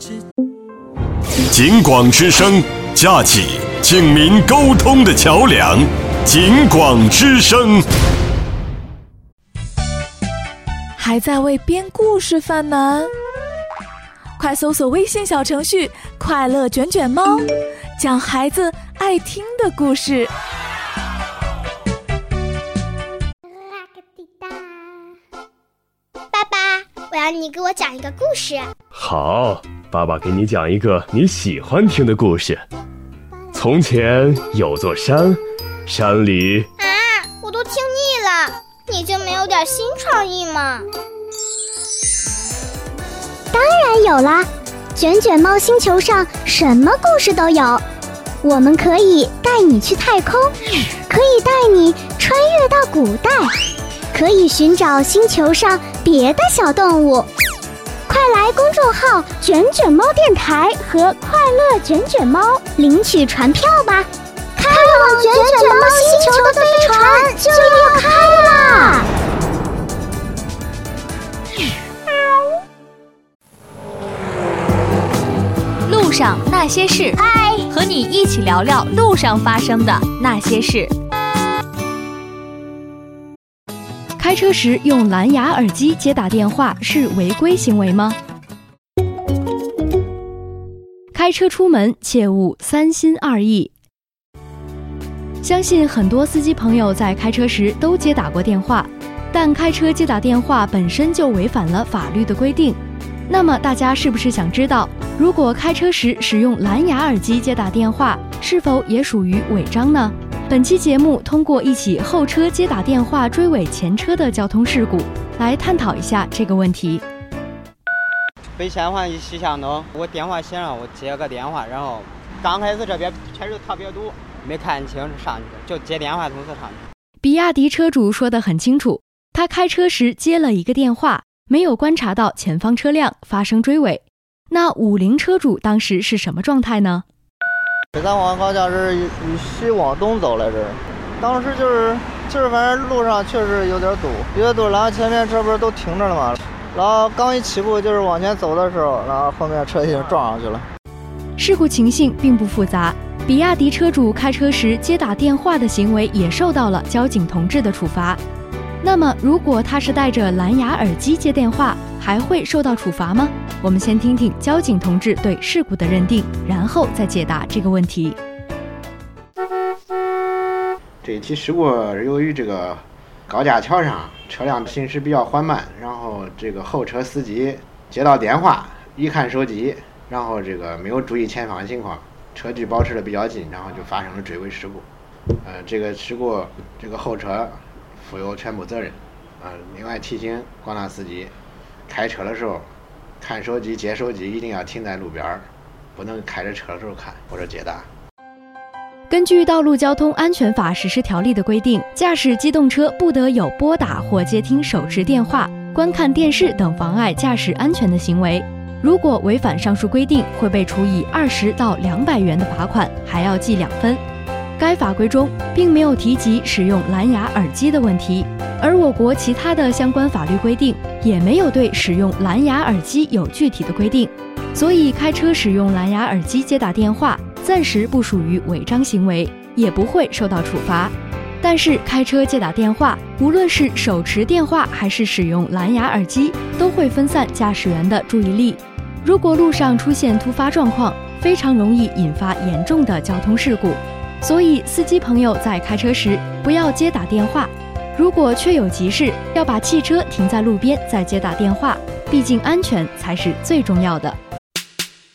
警广之声，架起警民沟通的桥梁。警广之声。 还在为编故事犯难？快搜索微信小程序“快乐卷卷猫”，讲孩子爱听的故事。 爸爸，我要你给我讲一个故事。 好，爸爸给你讲一个你喜欢听的故事。从前有座山，山里…… 我都听腻了，你就没有点新创意吗？ 当然有啦，卷卷猫星球上什么故事都有。我们可以带你去太空，可以带你穿越到古代，可以寻找星球上别的小动物。快来公众号卷卷猫电台和快乐卷卷猫领取船票吧，开往卷卷猫星球的飞船就要开啦！ 路上那些事，和你一起聊聊路上发生的那些事。 开车时用蓝牙耳机接打电话是违规行为吗？开车出门切勿三心二意。相信很多司机朋友在开车时都接打过电话，但开车接打电话本身就违反了法律的规定。那么大家是不是想知道，如果开车时使用蓝牙耳机接打电话，是否也属于违章呢？本期节目通过一起后车接打电话追尾前车的交通事故，来探讨一下这个问题。 北前环西向东，我电话线上我接个电话，然后刚开始这边车流特别堵，没看清上去就接电话从此上去。 比亚迪车主说得很清楚，他开车时接了一个电话，没有观察到前方车辆发生追尾。那50车主当时是什么状态呢？ 咱好像是以西往东走来着，当时就是反正路上确实有点堵，然后前面车不是都停着了嘛，然后刚一起步就是往前走的时候，然后后面车已经撞上去了。 事故情形并不复杂，比亚迪车主开车时接打电话的行为也受到了交警同志的处罚。那么如果他是戴着蓝牙耳机接电话，还会受到处罚吗？我们先听听交警同志对事故的认定，然后再解答这个问题。 这一起事故是由于这个高架桥上车辆行驶比较缓慢，然后这个后车司机接到电话，一看手机，然后这个没有注意前方情况，车距保持的比较近，然后就发生了追尾事故。这个事故这个后车负有全部责任。另外提醒广大司机，开车的时候看手机接手机一定要停在路边，不能开着车的时候看或者接打。 根据《道路交通安全法实施条例》的规定，驾驶机动车不得有拨打或接听手持电话、观看电视等妨碍驾驶安全的行为。如果违反上述规定，会被处以20到200元的罚款，还要记2分。该法规中并没有提及使用蓝牙耳机的问题，而我国其他的相关法律规定也没有对使用蓝牙耳机有具体的规定，所以开车使用蓝牙耳机接打电话暂时不属于违章行为，也不会受到处罚。但是开车接打电话，无论是手持电话还是使用蓝牙耳机，都会分散驾驶员的注意力。如果路上出现突发状况，非常容易引发严重的交通事故。所以司机朋友在开车时不要接打电话，如果确有急事，要把汽车停在路边再接打电话，毕竟安全才是最重要的。